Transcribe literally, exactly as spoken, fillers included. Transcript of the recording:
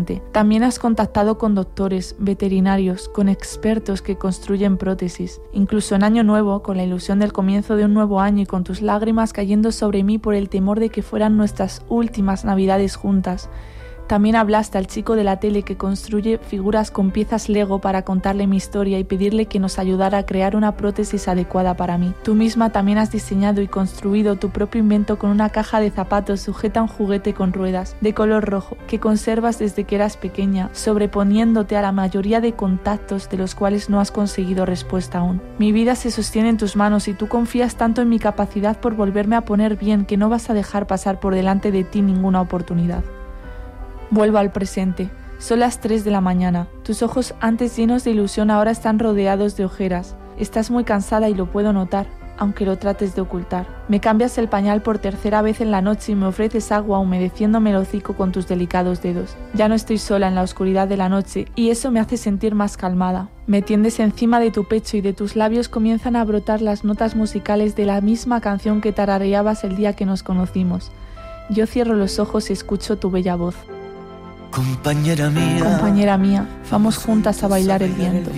presente. También has contactado con doctores, veterinarios, con expertos que construyen prótesis. Incluso en Año Nuevo, con la ilusión del comienzo de un nuevo año y con tus lágrimas cayendo sobre mí por el temor de que fueran nuestras últimas Navidades juntas. También hablaste al chico de la tele que construye figuras con piezas Lego para contarle mi historia y pedirle que nos ayudara a crear una prótesis adecuada para mí. Tú misma también has diseñado y construido tu propio invento con una caja de zapatos sujeta a un juguete con ruedas, de color rojo, que conservas desde que eras pequeña, sobreponiéndote a la mayoría de contactos de los cuales no has conseguido respuesta aún. Mi vida se sostiene en tus manos y tú confías tanto en mi capacidad por volverme a poner bien que no vas a dejar pasar por delante de ti ninguna oportunidad. Vuelvo al presente. Son las tres de la mañana. Tus ojos, antes llenos de ilusión, ahora están rodeados de ojeras. Estás muy cansada y lo puedo notar, aunque lo trates de ocultar. Me cambias el pañal por tercera vez en la noche y me ofreces agua humedeciéndome el hocico con tus delicados dedos. Ya no estoy sola en la oscuridad de la noche y eso me hace sentir más calmada. Me tiendes encima de tu pecho y de tus labios comienzan a brotar las notas musicales de la misma canción que tarareabas el día que nos conocimos. Yo cierro los ojos y escucho tu bella voz. Compañera mía, Compañera mía, vamos juntas a bailar el viento.